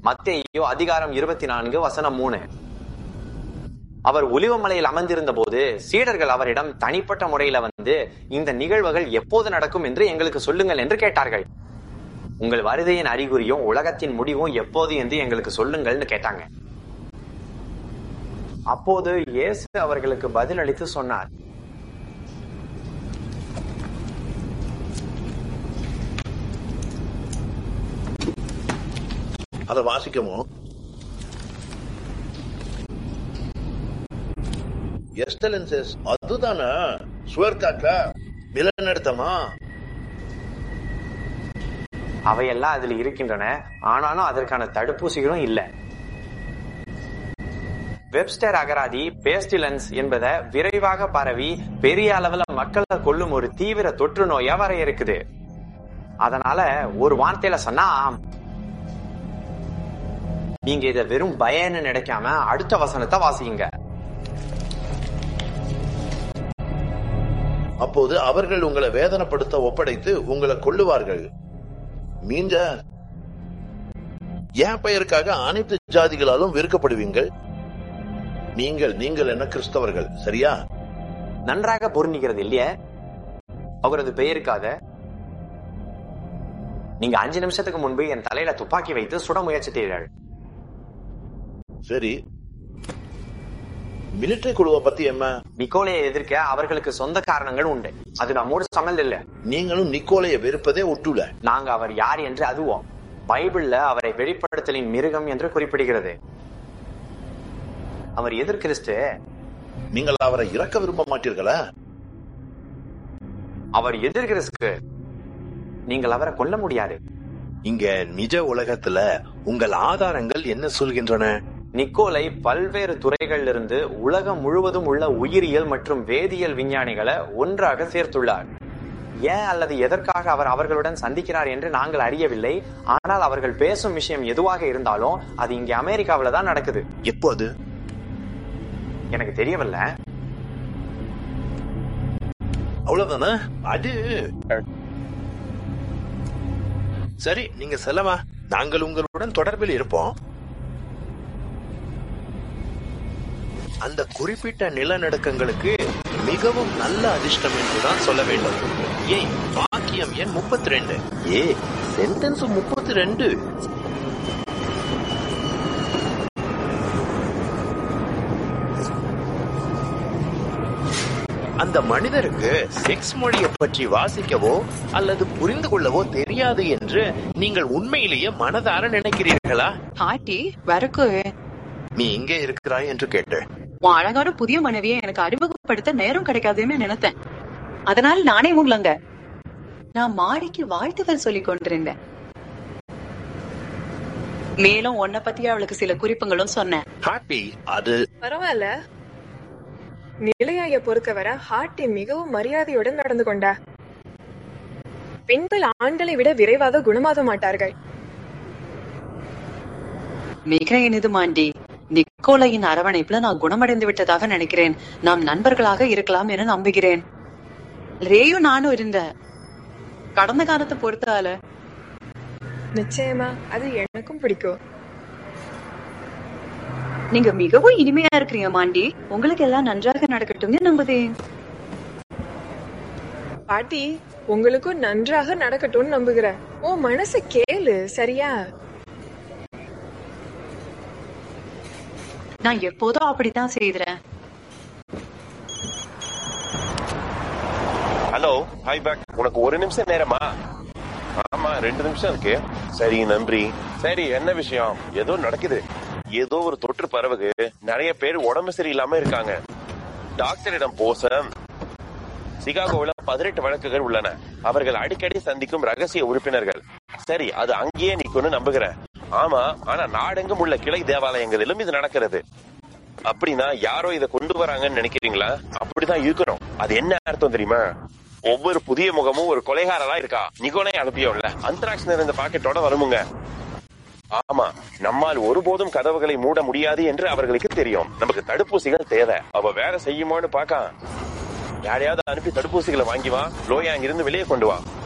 மத்தேயு அதிகாரம் 24 வசனம் 3. அவர் ஒலிவமலையில் அமர்ந்திருந்த போது சீடர்கள் அவரிடம் தனிப்பட்ட முறையில வந்து, இந்த நிகழ்வுகள் எப்போது நடக்கும் என்று எங்களுக்கு சொல்லுங்கள் என்று கேட்டார்கள். உங்கள் வருகையின் அறிகுறியும் உலகத்தின் முடிவும் எப்போது என்று எங்களுக்கு சொல்லுங்கள்னு கேட்டாங்க. அப்போது இயேசு அவர்களுக்கு பதில் அளித்து சொன்னார், அதை வாசிக்கமோ? எக்ஸலன்சஸ், அதுதானா சுவர்காக்கா நிலநடுத்தமா? அவையெல்லாம் அதில் இருக்கின்றன, ஆனாலும் அதற்கான தடுப்பூசிகளும் இல்லை. வெப்ஸ்டர் அகராதி பேஸ்டிலன்ஸ் என்பதை விரைவாக பரவி பெரிய அளவுல மக்களை கொல்லும் ஒரு தீவிர தொற்று நோயா வரையறுக்குது. அதனால ஒரு வார்த்தையில சொன்னா, நீங்க இதை வெறும் பயன்னு நினைக்காம அடுத்த வசனத்தை வாசிங்க. அப்போது அவர்கள் உங்களை வேதனைப்படுத்த ஒப்படைத்து உங்களை கொல்லுவார்கள். மீஞ்ச என் பெயருக்காக அனைத்து ஜாதிகளாலும் வெறுக்கப்படுவீங்கள். நீங்கள் என்ன கிறிஸ்தவர்கள், சரியா? நன்றாக பொருந்துகிறது இல்லையே அவரது பெயருக்காக? நீங்க 5 நிமிஷத்துக்கு முன்பு என் தலையில துப்பாக்கி வைத்து சுட முயற்சித்தீர்கள். சரி, மிலிட்டரி குழுவை பத்தி என்ன? நிக்கோலையை எதிர்க்க அவர்களுக்கு சொந்த காரணங்கள் உண்டு. அது நம்மோடு சம்மந்தம் இல்ல. நீங்களும் நிக்கோலையை வெறுப்பதே ஒட்டுல. நாங்க அவர் யார் என்று அதுவோம். பைபிள்ல அவரை வெளிப்படுத்தலின் மிருகம் என்று குறிப்பிடுகிறது. அவர் எதிர் கிறிஸ்து. நீங்கள் அவரை இறக்க விரும்ப மாட்டீர்களா? அவர் எதிர் கிறிஸ்து. நீங்கள் அவரை கொல்ல முடியாது. இங்க நிஜ உலகத்துல உங்கள் ஆதாரங்கள் என்ன சொல்கின்றன? நிக்கோலை பல்வேறு துறைகளிலிருந்து உலகம் முழுவதும் உள்ள உயிரியல் மற்றும் வேதியியல் விஞ்ஞானிகளை ஒன்றாக சேர்த்துள்ளார். ஏன் அல்லது எதற்காக அவர் அவர்களுடன் சந்திக்கிறார் என்று நாங்கள் அறியவில்லை. ஆனால் அவர்கள் பேசும் விஷயம் எதுவாக இருந்தாலும் அது இங்க அமெரிக்காவில தான் நடக்குது. எப்போது? எனக்கு தெரியவில்லை. அவ்வளவுதானே? அது சரி, நீங்க செல்லவா, நாங்கள் உங்களுடன் தொடர்பில் இருப்போம். அந்த குறிப்பிட்ட நிலநடுக்கங்களுக்கு மிகவும் நல்ல அதிர்ஷ்டம் என்றுதான் சொல்ல வேண்டும். ஏன் வாக்கியம் எண் 32? சென்டென்ஸ் 32. அந்த மனிதருக்கு செக்ஸ் மொழியை பற்றி வாசிக்கவோ அல்லது புரிந்து கொள்ளவோ தெரியாது என்று நீங்கள் உண்மையிலேயே மனதார நினைக்கிறீர்களா? பாட்டி வரக்கு நீ இங்கே இருக்கிறாய் என்று கேட்டேன். உன் அழகான புதிய மனைவியை எனக்கு அறிமுகப்படுத்த நேரம் கிடைக்காதுன்னு நினைத்தேன். அதனால நானே உங்களங்க நான் மாடிக்கு வாழ்த்துக்கள் சொல்லிக் கொண்டிருந்தேன். மேலும் உன்னை பத்தி அவளுக்கு சில குறிப்புகளும் சொன்னேன். ஹாப்பி, அது பரவாயில்ல. நிலையாய பொறுத்தவரை ஹார்ட்டி மிகவும் மரியாதையுடன் நடந்து கொண்டா. பெண்கள் ஆண்களை விட விரைவாக குணமாக மாட்டார்கள். மிக இனிது மாண்டி. நிக்கோலையின் அரவணைப்புல நான் குணமடைந்து விட்டதாக நினைக்கிறேன். நாம் நண்பர்களாக இருக்கலாம் என நம்புகிறேன். ரேயும் நானும் இருந்த கடந்த காலத்தை பொறுத்தால நிச்சயமா அது எனக்கும் பிடிக்கும். நீங்க மிகவும் இனிமையா இருக்கிறீங்க மாண்டி. உங்களுக்கு எல்லாம் நன்றாக நடக்கட்டும் நம்புதேன். பாட்டி, உங்களுக்கும் நன்றாக நடக்கட்டும் நம்புகிறேன். உன் மனசு கேளு, சரியா? நான் எப்போதும் அப்படித்தான் செய்கிறேன். Hello, hi back. உனக்கு 1 நிமிஷம் நேரமா? ஆமா, 2 நிமிஷம் இருக்கு. சரி, நன்றி. சரி, என்ன விஷயம்? ஏதோ நடக்குது. ஏதோ ஒரு தொற்று பரவுது. நிறைய பேர் உடம்பு சரியில்லாம இருக்காங்க. டாக்டரிடம் போச. சிகாகோவில் 18 வழக்குகள் உள்ளன. அவர்கள் அடிக்கடி சந்திக்கும் ரகசிய உறுப்பினர்கள். சரி, அது அங்கேயே நிக்கும்னு நம்புகிறேன். ஆமா, ஆனா நாடெங்கும் உள்ள கிளை தேவாலயங்களிலும் இது நடக்கிறது. அப்படின்னா யாரோ இதை கொண்டு வராங்கன்னு நினைக்கிறீங்களா? அப்படிதான் இருக்கணும். அது என்ன அர்த்தம் தெரியுமா? ஒவ்வொரு புதிய முகமும் ஒரு கொலைகாரலா இருக்கா. நிகோனை அனுப்பியோம்ல, அந்த்ராக்ஸ் நிறைந்த பாக்கெட்டோட வருமுங்க. ஆமா, நம்மால் ஒருபோதும் கதவுகளை மூட முடியாது என்று அவர்களுக்கு தெரியும். நமக்கு தடுப்பூசிகள் தேவை. அவ வேலை செய்யுமோன்னு பாக்க யாரையாவது அனுப்பி தடுப்பூசிகளை வாங்கி வா. லோயாங் இருந்து வெளியே கொண்டு வா.